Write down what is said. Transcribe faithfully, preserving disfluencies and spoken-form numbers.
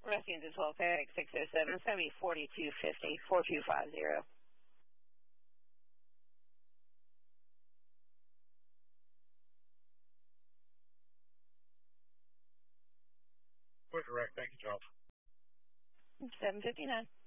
Rescue to twelve Panic six oh seven. It's going to be forty-two fifty, four two five zero. We're direct. Thank you, Charles. seven fifty-nine.